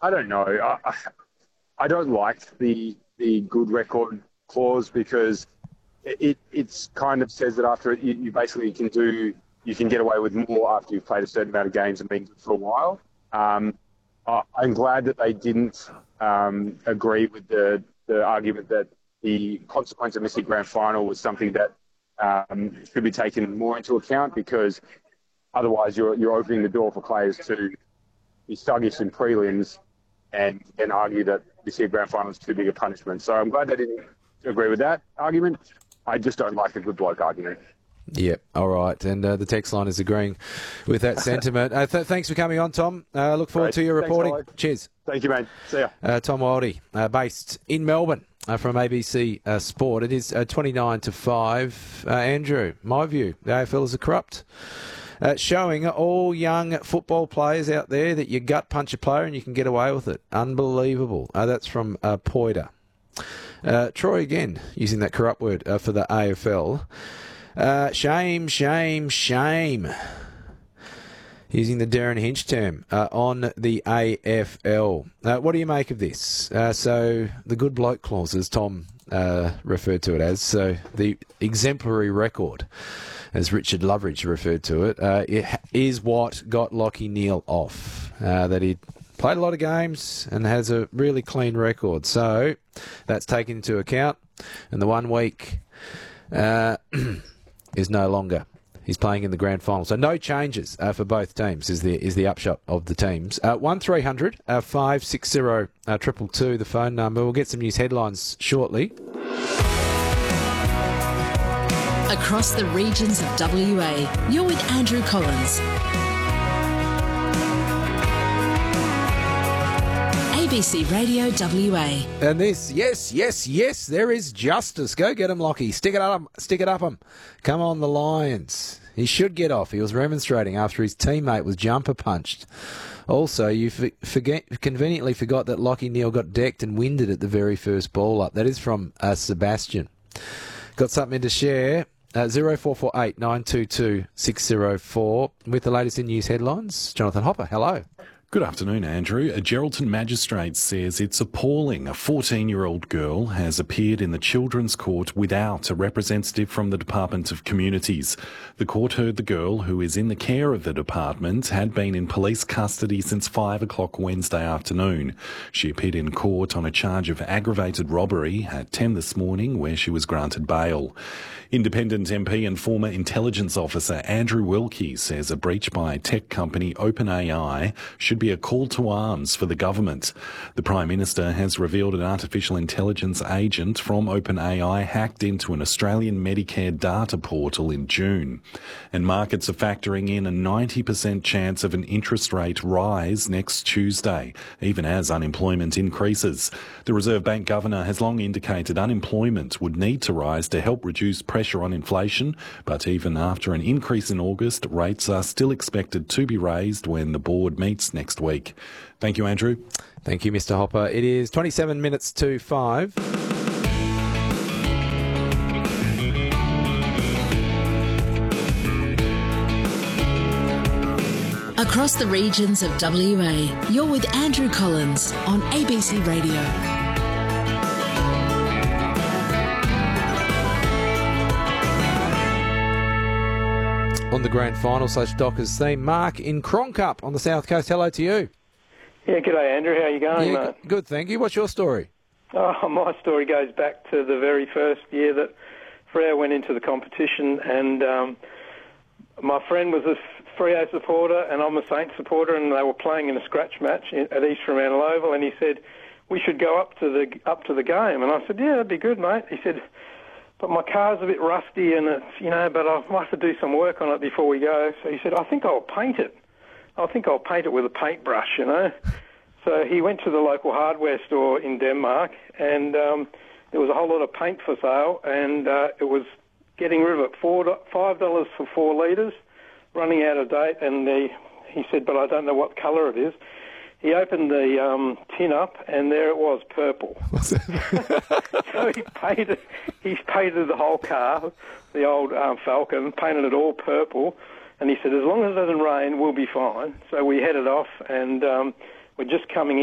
I don't know. I don't like the good record clause because it's kind of says that after you basically you can get away with more after you've played a certain amount of games and been good for a while. I'm glad that they didn't agree with the argument that the consequence of missing grand final was something that should be taken more into account, because otherwise you're opening the door for players to be sluggish in prelims and then argue that this year grand final is too big a punishment. So I'm glad they didn't agree with that argument. I just don't like the good bloke argument. Yep, all right. And the text line is agreeing with that sentiment. Thanks for coming on, Tom. Look forward to your reporting. Thanks, cheers. Thank you, mate. See ya. Tom Wildey, based in Melbourne from ABC Sport. It is 29 to 5. Andrew, my view, the AFL is a corrupt. Showing all young football players out there that you gut punch a player and you can get away with it. Unbelievable. That's from Poida. Troy again, using that corrupt word for the AFL. Shame. Using the Darren Hinch term on the AFL. What do you make of this? So the good bloke clause, as Tom referred to it as, so the exemplary record, as Richard Loveridge referred to it is what got Lachie Neale off. That he played a lot of games and has a really clean record. So that's taken into account. And the 1 week is no longer. He's playing in the grand final. So no changes for both teams is the upshot of the teams. 1300 560 222, the phone number. We'll get some news headlines shortly. Across the regions of WA, you're with Andrew Collins. ABC Radio WA. And this, yes, there is justice. Go get him, Lachie. Stick it up him. Come on, the Lions. He should get off. He was remonstrating after his teammate was jumper punched. Also, you conveniently forgot that Lachie Neale got decked and winded at the very first ball up. That is from Sebastian. Got something to share? 0448 922 604 with the latest in news headlines. Jonathan Hopper, hello. Good afternoon, Andrew. A Geraldton magistrate says it's appalling a 14-year-old girl has appeared in the Children's Court without a representative from the Department of Communities. The court heard the girl, who is in the care of the department, had been in police custody since 5 o'clock Wednesday afternoon. She appeared in court on a charge of aggravated robbery at 10 this morning, where she was granted bail. Independent MP and former intelligence officer Andrew Wilkie says a breach by tech company OpenAI should be a call to arms for the government. The Prime Minister has revealed an artificial intelligence agent from OpenAI hacked into an Australian Medicare data portal in June. And markets are factoring in a 90% chance of an interest rate rise next Tuesday, even as unemployment increases. The Reserve Bank Governor has long indicated unemployment would need to rise to help reduce pressure on inflation, but even after an increase in August, rates are still expected to be raised when the board meets next week. Thank you, Andrew. Thank you, Mr. Hopper. It is 27 minutes to 5. Across the regions of WA, you're with Andrew Collins on ABC Radio. On the grand final / Dockers theme, Mark in Croncup on the South Coast. Hello to you. Yeah, g'day Andrew. How are you going, mate? Good, thank you. What's your story? Oh, my story goes back to the very first year that Freo went into the competition, and my friend was a Freo supporter and I'm a Saints supporter, and they were playing in a scratch match at East Fremantle Oval, and he said, we should go up to the game. And I said, yeah, that'd be good, mate. He said, but my car's a bit rusty and it's, but I might have to do some work on it before we go. So he said, I think I'll paint it. With a paintbrush, So he went to the local hardware store in Denmark, and there was a whole lot of paint for sale, and it was getting rid of it, $5 for 4 litres, running out of date, and he said, but I don't know what colour it is. He opened the tin up, and there it was, purple. So he painted the whole car, the old Falcon, painted it all purple, and he said, as long as it doesn't rain, we'll be fine. So we headed off, and we're just coming